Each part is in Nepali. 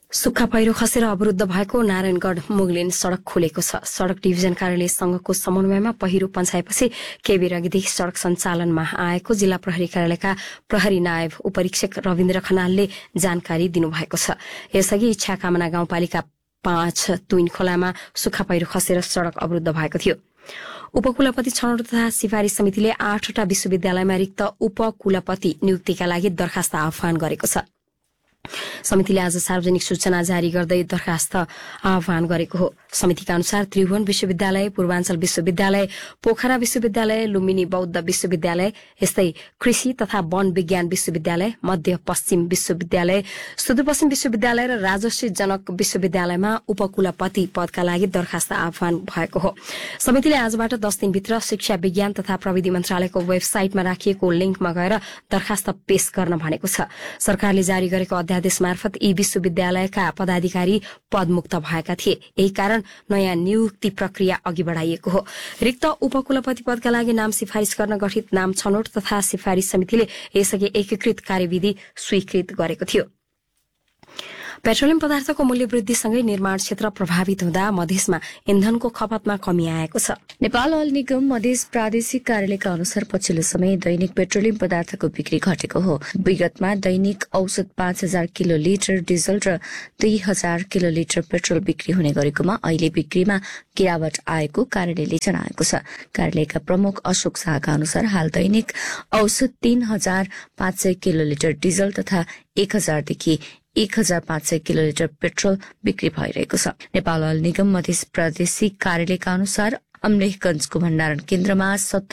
सुक्खा पहिरो खसेर अवरुद्ध भएको नारायणगढ़ मुगलिन सड़क खोलेको छ। सड़क डिभिजन कार्यालय संघको समन्वयमा पहिरो पन्छाएपछि केही बेर अघिदेखि सड़क सञ्चालनमा आएको जिल्ला प्रहरी कार्यालयका प्रहरी नायब उपरीक्षक रविन्द्र खनालले जानकारी दिनुभएको छ। यसअघि इच्छाकामना गाउँपालिका 5 तुइन खोलामा सुक्खा पहिरो खसेर सड़क अवरुद्ध भएको थियो। उपकुलपति छनौट तथा सिफारिश समितिले 8वटा विश्वविद्यालयमा रिक्त उपकुलपति नियुक्तिका लागि दरखास्त आह्वान गरेको छ। समितिले आज सार्वजनिक सूचना जारी गर्दै दरखास्त आह्वान गरेको हो। समितिका अनुसार त्रिभुवन विश्वविद्यालय, पूर्वाञ्चल विश्वविद्यालय, पोखरा विश्वविद्यालय, लुम्बिनी बौद्ध विश्वविद्यालय, यस्तै कृषि तथा वन विज्ञान विश्वविद्यालय, मध्य पश्चिम विश्वविद्यालय, सुदूरपश्चिम विश्वविद्यालय र राजश्री जनक विश्वविद्यालयमा उपकुलपति पदका लागि दरखास्त आह्वान भएको हो। समितिले आजबाट 10 दिनभित्र शिक्षा विज्ञान तथा प्रविधि मन्त्रालयको वेबसाइटमा राखिएको लिंकमा गएर दरखास्त पेश गर्न भनेको छ। सरकारले जारी गरेको अध्यादेश मार्फत यी विश्वविद्यालयका पदाधिकारी पदमुक्त भएका थिए। यही कारण नयाँ नियुक्ति प्रक्रिया अघि बढ़ाइएको हो। रिक्त उपकुलपति पदका लागि नाम सिफारिश गर्न गठित नाम छनौट तथा सिफारिश समितिले यसअघि एकीकृत कार्यविधि स्वीकृत गरेको थियो। पेट्रोलियम पदार्थको मूल्य वृद्धिसँगै निर्माण क्षेत्र प्रभावित हुँदा मधेसमा इन्धनको खपतमा कमी आएको छ। नेपाल अयल निगम मधेस प्रादेशिक कार्यालयका अनुसार पछिल्लो समय दैनिक पेट्रोलियम पदार्थको बिक्री घटेको हो। विगतमा दैनिक औसत 5000 किलोलिटर डिजल र 2000 किलोलिटर पेट्रोल बिक्री हुने गरेकोमा अहिले बिक्रीमा गिरावट आएको कार्यालयले जनाएको छ। कार्यालयका प्रमुख अशोक शाहका अनुसार हाल दैनिक औसत 3500 किलोलिटर डिजल तथा 1000 देखि 1500 किलोलिटर पेट्रोल बिक्री भइरहेको छ। नेपाल अयल निगम मधेस प्रादेशिक कार्यालयका अनुसार अमलेखगंजको भण्डारण केन्द्रमा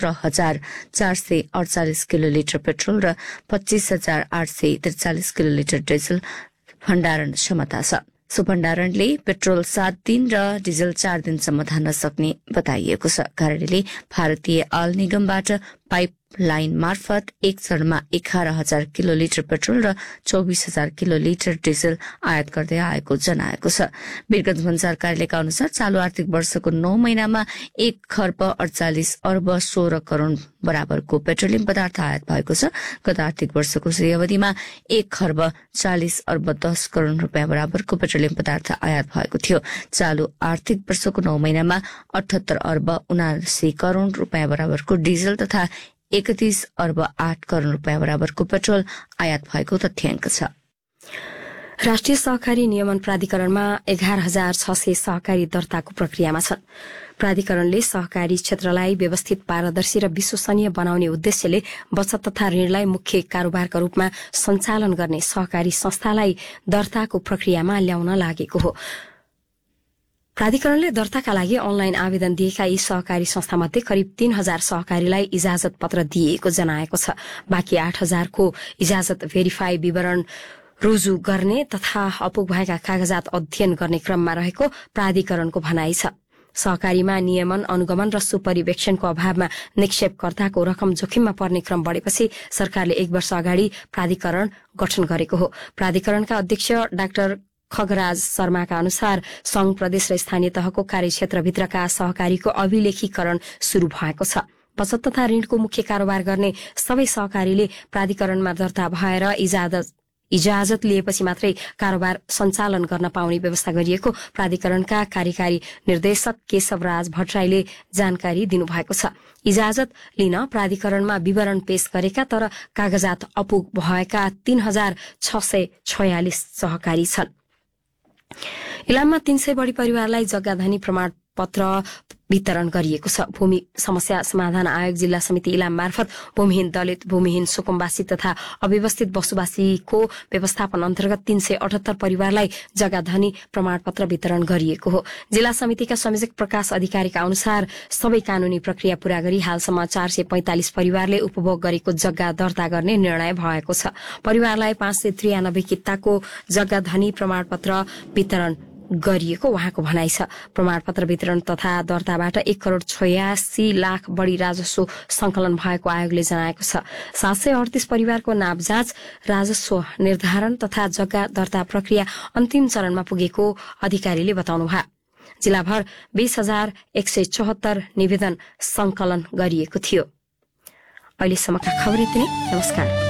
17448 किलोलिटर पेट्रोल र 25843 किलोलिटर डिजल भण्डारण क्षमता छ। सो भण्डारणले पेट्रोल 7 दिन र डिजल 4 दिनसम्म धान्न सक्ने बताइएको छ। कार्यालयले भारतीय अयल निगमबाट पाइप लाइन मार्फत एक चरणमा 11000 किलोलिटर पेट्रोल र 24000 किलोलिटर डिजल आयात गर्दै आएको जनाएको छ। वीरगंज भन्सार कार्यालयका अनुसार चालू आर्थिक वर्षको 9 महिनामा 1 खर्ब 48 अर्ब 16 करोड़ बराबरको पेट्रोलियम पदार्थ आयात भएको छ। गत आर्थिक वर्षको सोही अवधिमा 1 खर्ब 40 अर्ब 10 करोड़ रुपियाँ बराबरको पेट्रोलियम पदार्थ आयात भएको थियो। चालू आर्थिक वर्षको 9 महिनामा 78 अर्ब 79 करोड़ रुपियाँ बराबरको डिजल तथा 31 अर्ब 8 करोड़ रुपियाँ बराबरको पेट्रोल आयात भएको तथ्याङ्क छ। राष्ट्रिय सहकारी नियमन प्राधिकरणमा 11600 सहकारी दर्ताको प्रक्रियामा छन्। प्राधिकरणले सहकारी क्षेत्रलाई व्यवस्थित, पारदर्शी र विश्वसनीय बनाउने उद्देश्यले बचत तथा ऋणलाई मुख्य कारोबारका रूपमा सञ्चालन गर्ने सहकारी संस्थालाई दर्ताको प्रक्रियामा ल्याउन लागेको हो। प्राधिकरणले दर्ताका लागि अनलाइन आवेदन दिएका यी सहकारी संस्थामध्ये करिब 3000 सहकारीलाई इजाजत पत्र दिएको जनाएको छ। बाँकी 8000 को इजाजत भेरिफाई विवरण रुजु गर्ने तथा अपुग भएका कागजात अध्ययन गर्ने क्रममा रहेको प्राधिकरणको भनाइ छ। सहकारीमा नियमन, अनुगमन र सुपरिवेक्षणको अभावमा निक्षेपकर्ताको रकम जोखिममा पर्ने क्रम बढ़ेपछि सरकारले 1 वर्ष अगाडि प्राधिकरण गठन गरेको हो। प्राधिकरणका अध्यक्ष डाक्टर खगराज शर्माका अनुसार संघ, प्रदेश र स्थानीय तहको कार्यक्षेत्रभित्रका सहकारीको अभिलेखीकरण शुरू भएको छ। बचत तथा ऋणको मुख्य कारोबार गर्ने सबै सहकारीले प्राधिकरणमा दर्ता भएर इजाजत लिएपछि मात्रै कारोबार सञ्चालन गर्न पाउने व्यवस्था गरिएको प्राधिकरणका कार्यकारी निर्देशक केशवराज भट्टराईले जानकारी दिनुभएको छ। इजाजत लिन प्राधिकरणमा विवरण पेश गरेका तर कागजात अपुग भएका 3646 सहकारी छन्। इलाममा 300 बढ़ी परिवारलाई जग्गाधनी प्रमाणपत्र वितरण गरिएको छ। भूमि समस्या समाधान आयोग जिल्ला समिति इलाम मार्फत भूमिहीन दलित, भूमिहीन सुकुम्बासी तथा अव्यवस्थित बसोबासीको व्यवस्थापन अन्तर्गत 378 परिवारलाई जग्गाधनी प्रमाणपत्र वितरण गरिएको हो। जिल्ला समितिका संयोजक प्रकाश अधिकारीका अनुसार सबै कानूनी प्रक्रिया पूरा गरी हालसम्म 445 परिवारले उपभोग गरेको जग्गा दर्ता गर्ने निर्णय भएको छ। परिवारलाई 593 किताको जग्गाधनी प्रमाणपत्र वितरण गरिएको उहाँको भनाइ छ। प्रमाणपत्र वितरण तथा दर्ताबाट 1,86,00,000 बढ़ी राजस्व संकलन भएको आयोगले जनाएको छ। 738 परिवारको नाप जाँच, राजस्व निर्धारण तथा जग्गा दर्ता प्रक्रिया अन्तिम चरणमा पुगेको अधिकारीले बताउनुभयो। जिल्लाभर 20,174 निवेदन संकलन गरिएको थियो। अहिलेसम्मका खबर यति नै। नमस्कार।